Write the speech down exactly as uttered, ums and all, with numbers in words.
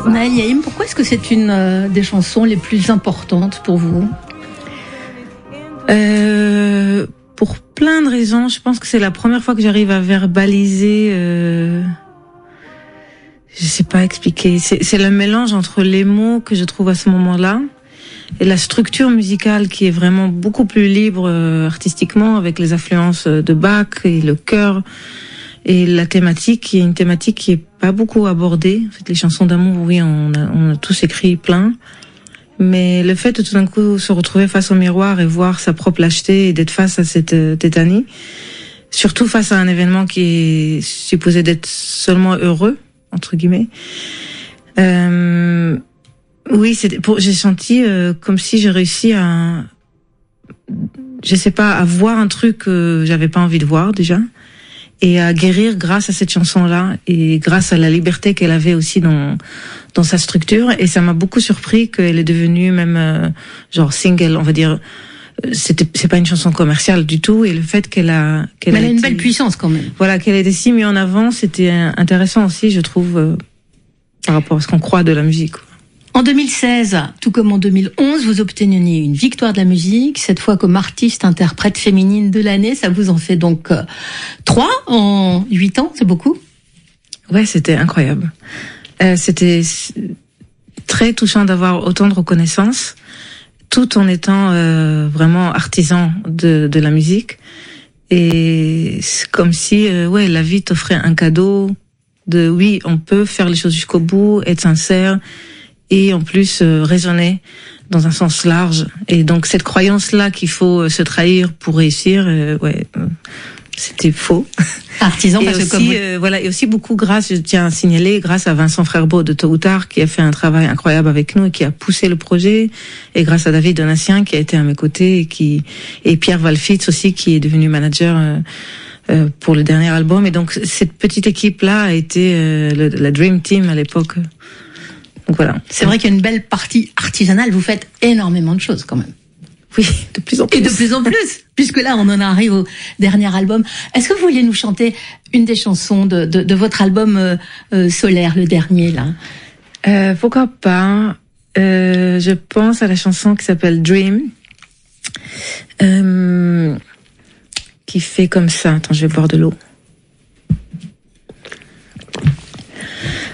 Naël Yaïm, pourquoi est-ce que c'est une euh, des chansons les plus importantes pour vous? euh, Pour plein de raisons. Je pense que c'est la première fois que j'arrive à verbaliser... Euh, je sais pas expliquer. C'est, c'est le mélange entre les mots que je trouve à ce moment-là et la structure musicale qui est vraiment beaucoup plus libre euh, artistiquement, avec les influences de Bach et le chœur et la thématique qui est une thématique qui est pas beaucoup abordée. En fait, les chansons d'amour, oui, on a, on a tous écrit plein, mais le fait de tout d'un coup se retrouver face au miroir et voir sa propre lâcheté et d'être face à cette euh, tétanie, surtout face à un événement qui est supposé d'être seulement heureux entre guillemets. Euh, oui, c'est pour, j'ai senti euh, comme si j'ai réussi à, je sais pas, à voir un truc que j'avais pas envie de voir déjà, et à guérir grâce à cette chanson-là et grâce à la liberté qu'elle avait aussi dans dans sa structure. Et ça m'a beaucoup surpris qu'elle est devenue même euh, genre single, on va dire. C'était, c'est pas une chanson commerciale du tout, et le fait qu'elle a, qu'elle Mais elle a, a une été, belle puissance quand même. Voilà, qu'elle ait été si mise en avant, c'était intéressant aussi, je trouve, euh, par rapport à ce qu'on croit de la musique. En deux mille seize, tout comme en deux mille onze, vous obteniez une victoire de la musique, cette fois comme artiste interprète féminine de l'année. Ça vous en fait donc euh, trois en huit ans, c'est beaucoup? Ouais, c'était incroyable. Euh, c'était très touchant d'avoir autant de reconnaissance, tout en étant euh, vraiment artisan de, de la musique. Et c'est comme si, euh, ouais, la vie t'offrait un cadeau de, oui, on peut faire les choses jusqu'au bout, être sincère, et en plus euh, raisonner dans un sens large. Et donc cette croyance-là qu'il faut se trahir pour réussir, euh, ouais, euh, c'était faux. Artisan, et parce aussi, que comme vous... euh, voilà, et aussi beaucoup grâce, je tiens à signaler, grâce à Vincent Frerbeau de Tôt ou Tard, qui a fait un travail incroyable avec nous et qui a poussé le projet, et grâce à David Donatien qui a été à mes côtés, et qui et Pierre Valfitz aussi qui est devenu manager euh, euh, pour le dernier album. Et donc cette petite équipe-là a été euh, le, la Dream Team à l'époque. Donc voilà. C'est vrai qu'il y a une belle partie artisanale. Vous faites énormément de choses quand même. Oui, de plus en plus. Et de plus en plus, puisque là, on en arrive au dernier album. Est-ce que vous vouliez nous chanter une des chansons de, de, de votre album euh, euh, Solaire, le dernier, là? euh, Pourquoi pas. Euh, je pense à la chanson qui s'appelle Dream, euh, qui fait comme ça. Attends, je vais boire de l'eau.